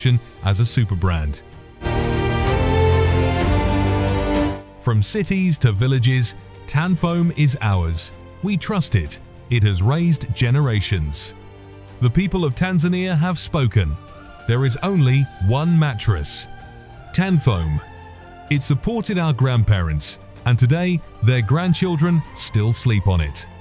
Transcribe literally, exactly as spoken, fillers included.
as a super brand. From cities to villages, Tanfoam is ours. We trust it. It has raised generations. The people of Tanzania have spoken. There is only one mattress, Tanfoam. It supported our grandparents, and today their grandchildren still sleep on it.